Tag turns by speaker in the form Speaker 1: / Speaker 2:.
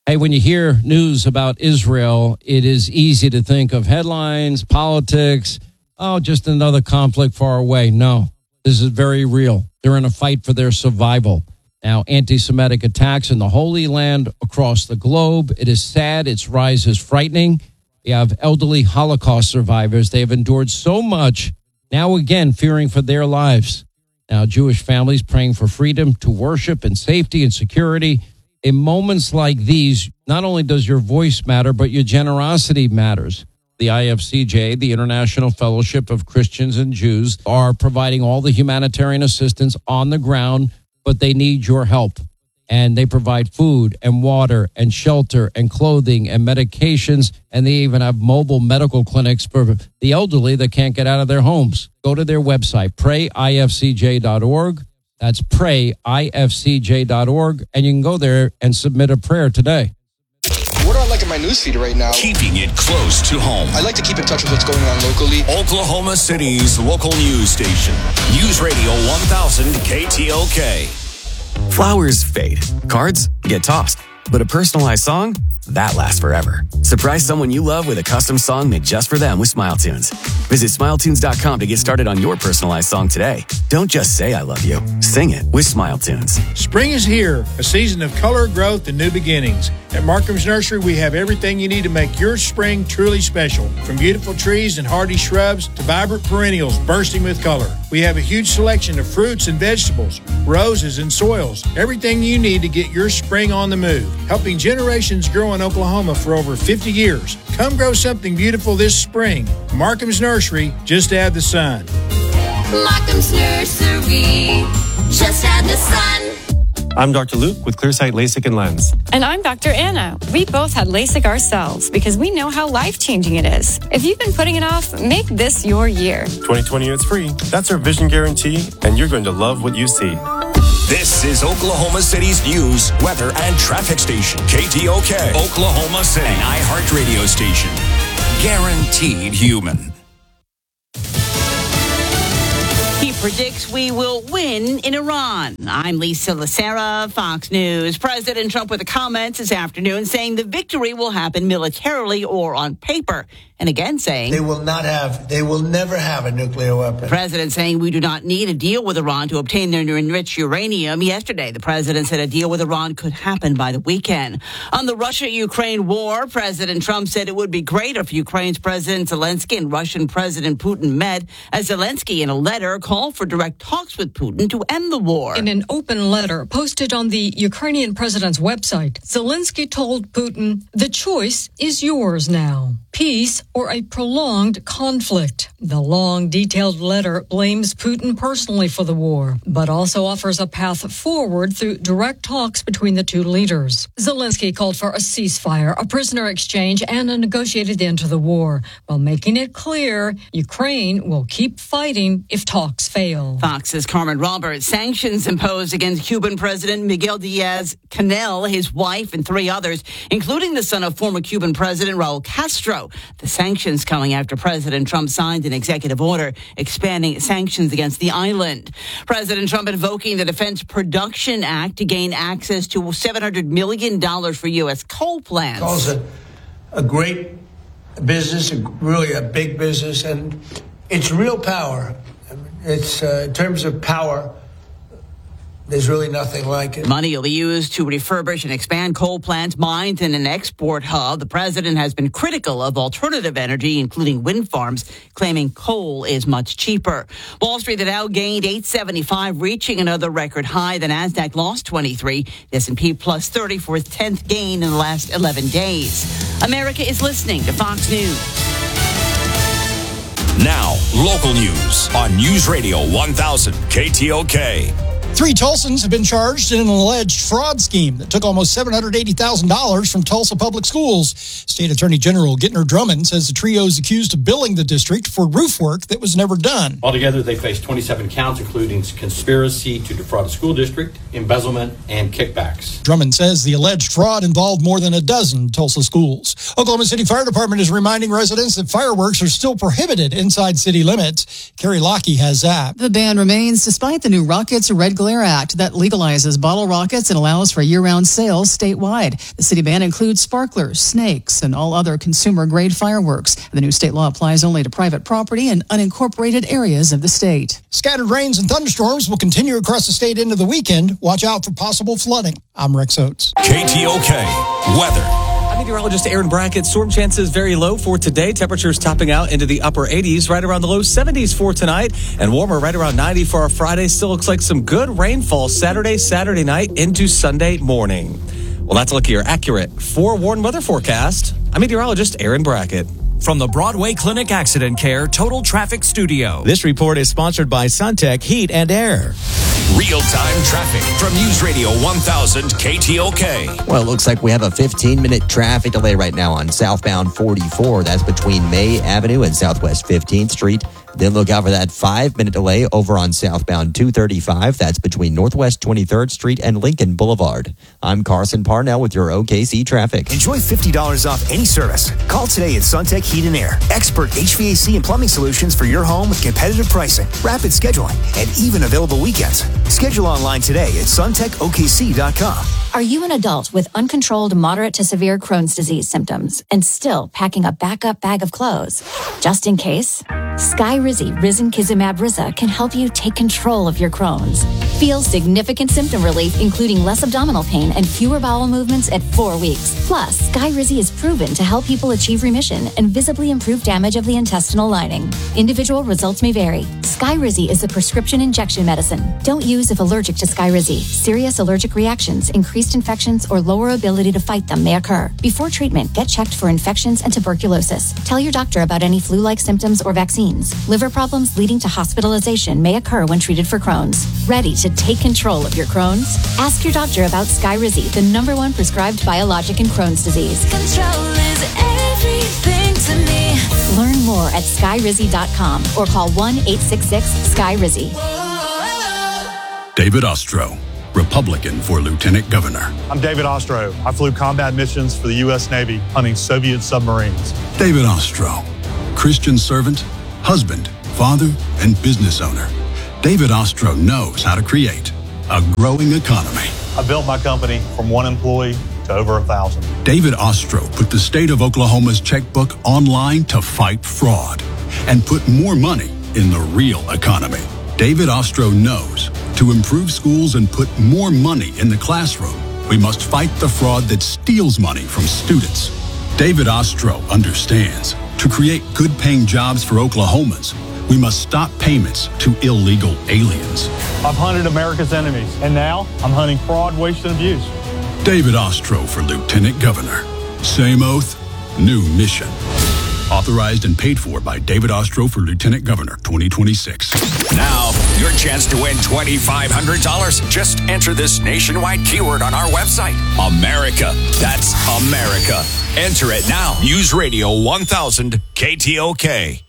Speaker 1: Hey, when you hear news about Israel, it is easy to think of headlines, politics, just another conflict far away. No, this is very real. They're in a fight for their survival. Now, anti-Semitic attacks in the Holy Land across the globe. It is sad. Its rise is frightening. You have elderly Holocaust survivors. They have endured so much, now again fearing for their lives. Now, Jewish families praying for freedom to worship and safety and security. In moments like these, not only does your voice matter, but your generosity matters. The IFCJ, the International Fellowship of Christians and Jews, are providing all the humanitarian assistance on the ground, but they need your help. And they provide food and water and shelter and clothing and medications, and they even have mobile medical clinics for the elderly that can't get out of their homes. Go to their website, prayifcj.org. That's prayifcj.org, and you can go there and submit a prayer today.
Speaker 2: What do I like in my newsfeed right now?
Speaker 3: Keeping it close to home.
Speaker 2: I like to keep in touch with what's going on locally.
Speaker 3: Oklahoma City's local news station. News Radio 1000 KTOK.
Speaker 4: Flowers fade. Cards get tossed. But a personalized song? That lasts forever. Surprise someone you love with a custom song made just for them with SmileTunes. Visit SmileTunes.com to get started on your personalized song today. Don't just say I love you. Sing it with SmileTunes.
Speaker 5: Spring is here, a season of color, growth, and new beginnings. At Markham's Nursery, we have everything you need to make your spring truly special. From beautiful trees and hardy shrubs to vibrant perennials bursting with color. We have a huge selection of fruits and vegetables, roses and soils, everything you need to get your spring on the move. Helping generations grow in Oklahoma for over 50 years. Come grow something beautiful this spring. Markham's Nursery, just add the sun.
Speaker 6: Markham's Nursery, just add the sun.
Speaker 7: I'm Dr. Luke with Clearsight LASIK and Lens.
Speaker 8: And I'm Dr. Anna. We both had LASIK ourselves because we know how life-changing it is. If you've been putting it off, make this your year.
Speaker 7: 2020 it's free. That's our vision guarantee, and you're going to love what you see.
Speaker 3: This is Oklahoma City's news, weather, and traffic station. KTOK, Oklahoma City, an iHeart radio station. Guaranteed human.
Speaker 9: He predicts we will win in Iran. I'm Lisa Lacera, Fox News. President Trump with a comment this afternoon saying the victory will happen militarily or on paper. And again saying
Speaker 10: they will never have a nuclear weapon.
Speaker 9: The president saying we do not need a deal with Iran to obtain their enriched uranium. Yesterday, the president said a deal with Iran could happen by the weekend. On the Russia-Ukraine war, President Trump said it would be great if Ukraine's President Zelensky and Russian President Putin met, as Zelensky in a letter called for direct talks with Putin to end the war.
Speaker 11: In an open letter posted on the Ukrainian president's website, Zelensky told Putin, "The choice is yours now. Peace or a prolonged conflict." The long, detailed letter blames Putin personally for the war, but also offers a path forward through direct talks between the two leaders. Zelensky called for a ceasefire, a prisoner exchange, and a negotiated end to the war, while making it clear Ukraine will keep fighting if talks fail.
Speaker 9: Fox's Carmen Roberts. Sanctions imposed against Cuban President Miguel Diaz-Canel, his wife, and 3 others, including the son of former Cuban President Raul Castro. The sanctions coming after President Trump signed an executive order expanding sanctions against the island. President Trump invoking the Defense Production Act to gain access to $700 million for U.S. coal plants.
Speaker 10: Calls it a great business, really a big business, and it's real power. It's in terms of power, there's really nothing like it.
Speaker 9: Money will be used to refurbish and expand coal plants, mines, and an export hub. The president has been critical of alternative energy, including wind farms, claiming coal is much cheaper. Wall Street, the Dow gained 875, reaching another record high. The Nasdaq lost 23. The S&P plus 30 for its 10th gain in the last 11 days. America is listening to Fox News.
Speaker 3: Now, local news on News Radio 1000 KTOK.
Speaker 12: 3 Tulsans have been charged in an alleged fraud scheme that took almost $780,000 from Tulsa Public Schools. State Attorney General Gittner Drummond says the trio is accused of billing the district for roof work that was never done.
Speaker 13: Altogether, they face 27 counts, including conspiracy to defraud a school district, embezzlement, and kickbacks.
Speaker 12: Drummond says the alleged fraud involved more than a dozen Tulsa schools. Oklahoma City Fire Department is reminding residents that fireworks are still prohibited inside city limits. Carrie Lockey has that.
Speaker 14: The ban remains despite the new rockets, red Glare Act that legalizes bottle rockets and allows for year-round sales statewide. The city ban includes sparklers, snakes, and all other consumer-grade fireworks. The new state law applies only to private property and unincorporated areas of the state.
Speaker 12: Scattered rains and thunderstorms will continue across the state into the weekend. Watch out for possible flooding. I'm Rex Oates.
Speaker 3: KTOK weather.
Speaker 15: Meteorologist Aaron Brackett. Storm chances very low for today. Temperatures topping out into the upper 80s, right around the low 70s for tonight, and warmer right around 90 for our Friday. Still looks like some good rainfall Saturday night into Sunday morning. Well, that's a look at your accurate forewarned weather forecast. I'm meteorologist Aaron Brackett.
Speaker 3: From the Broadway Clinic Accident Care Total Traffic Studio.
Speaker 16: This report is sponsored by Suntech Heat and Air.
Speaker 3: Real-time traffic from News Radio 1000 KTOK.
Speaker 17: Well, it looks like we have a 15-minute traffic delay right now on southbound 44. That's between May Avenue and Southwest 15th Street. Then look out for that 5-minute delay over on southbound 235. That's between Northwest 23rd Street and Lincoln Boulevard. I'm Carson Parnell with your OKC traffic.
Speaker 18: Enjoy $50 off any service. Call today at Suntech Heat and Air. Expert HVAC and plumbing solutions for your home with competitive pricing, rapid scheduling, and even available weekends. Schedule online today at suntechokc.com.
Speaker 19: Are you an adult with uncontrolled moderate to severe Crohn's disease symptoms and still packing a backup bag of clothes? Just in case, Skyrizi Risankizumab Riza can help you take control of your Crohn's. Feel significant symptom relief, including less abdominal pain and fewer bowel movements at 4 weeks. Plus, Skyrizi is proven to help people achieve remission and visibly improve damage of the intestinal lining. Individual results may vary. Skyrizi is a prescription injection medicine. Don't use if allergic to Skyrizi. Serious allergic reactions, increased infections, or lower ability to fight them may occur. Before treatment, get checked for infections and tuberculosis. Tell your doctor about any flu-like symptoms or vaccines. Liver problems leading to hospitalization may occur when treated for Crohn's. Ready to take control of your Crohn's? Ask your doctor about Skyrizi, the #1 prescribed biologic in Crohn's disease.
Speaker 6: Control is everything to me.
Speaker 19: Learn more at skyrizi.com or call 1-866-SKYRIZI.
Speaker 20: David Ostro, Republican for Lieutenant Governor.
Speaker 7: I'm David Ostro. I flew combat missions for the U.S. Navy hunting Soviet submarines.
Speaker 20: David Ostro, Christian servant, husband, father, and business owner. David Ostro knows how to create a growing economy.
Speaker 7: I built my company from 1 employee to over 1,000.
Speaker 20: David Ostro put the state of Oklahoma's checkbook online to fight fraud and put more money in the real economy. David Ostro knows to improve schools and put more money in the classroom, we must fight the fraud that steals money from students. David Ostro understands to create good-paying jobs for Oklahomans, we must stop payments to illegal aliens.
Speaker 7: I've hunted America's enemies, and now I'm hunting fraud, waste, and abuse.
Speaker 20: David Ostro for Lieutenant Governor. Same oath, new mission. Authorized and paid for by David Ostro for Lieutenant Governor 2026.
Speaker 3: Now, your chance to win $2,500. Just enter this nationwide keyword on our website. America. That's America. Enter it now. News Radio 1000 KTOK.